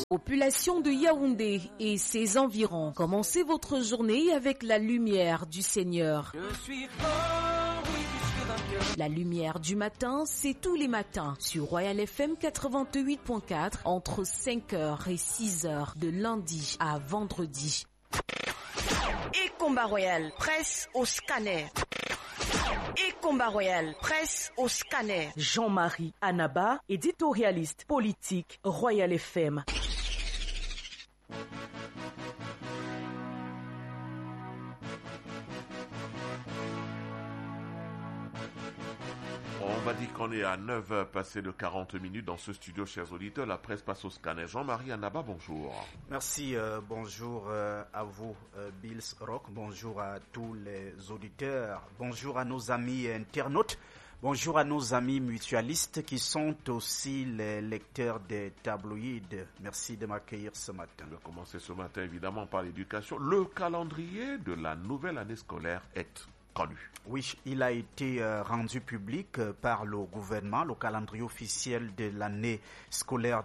Population de Yaoundé et ses environs, commencez votre journée avec la lumière du Seigneur. La lumière du matin, c'est tous les matins sur Royal FM 88.4 entre 5h et 6h de lundi à vendredi. Et Combat Royal, presse au scanner. Et Combat Royal, presse au scanner. Jean-Marie Anaba, éditorialiste politique, Royal FM. On va dire qu'on est à 9h passé de 40 minutes dans ce studio, chers auditeurs. La presse passe au scanner. Jean-Marie Anaba, bonjour. Merci, bonjour à vous, Bills Rock. Bonjour à tous les auditeurs. Bonjour à nos amis internautes. Bonjour à nos amis mutualistes qui sont aussi les lecteurs des tabloïds. Merci de m'accueillir ce matin. On va commencer ce matin évidemment par l'éducation. Le calendrier de la nouvelle année scolaire est connu. Oui, il a été rendu public par le gouvernement, le calendrier officiel de l'année scolaire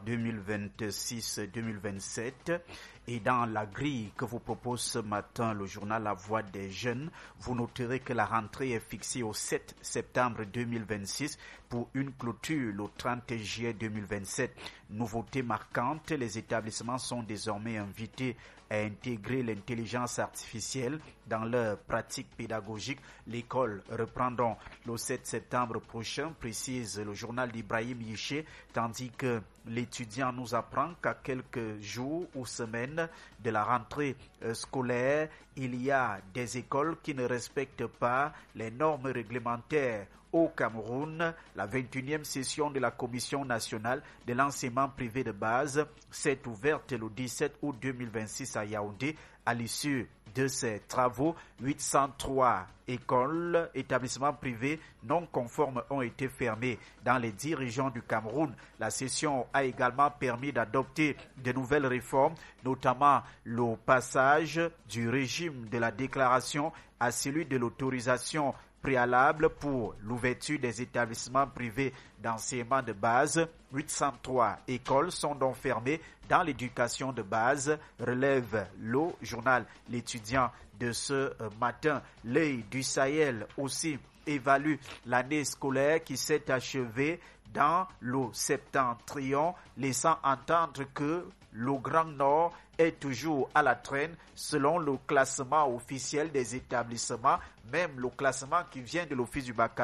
2026-2027. Et dans la grille que vous propose ce matin le journal La Voix des Jeunes, vous noterez que la rentrée est fixée au 7 septembre 2026 pour une clôture le 30 juillet 2027. Nouveauté marquante, les établissements sont désormais invités à intégrer l'intelligence artificielle dans leur pratique pédagogique. L'école reprendra le 7 septembre prochain, précise le journal d'Ibrahim Yéché, tandis que l'étudiant nous apprend qu'à quelques jours ou semaines de la rentrée scolaire, il y a des écoles qui ne respectent pas les normes réglementaires. Au Cameroun, la 21e session de la Commission nationale de l'enseignement privé de base s'est ouverte le 17 août 2026 à Yaoundé. À l'issue de ces travaux, 803 écoles, établissements privés non conformes ont été fermés dans les 10 régions du Cameroun. La session a également permis d'adopter de nouvelles réformes, notamment le passage du régime de la déclaration à celui de l'autorisation préalable pour l'ouverture des établissements privés d'enseignement de base. 803 écoles sont donc fermées dans l'éducation de base, relève le journal L'étudiant de ce matin. L'œil du Sahel aussi évalue l'année scolaire qui s'est achevée dans le septentrion, laissant entendre que le Grand Nord est toujours à la traîne selon le classement officiel des établissements, même le classement qui vient de l'Office du baccalauréat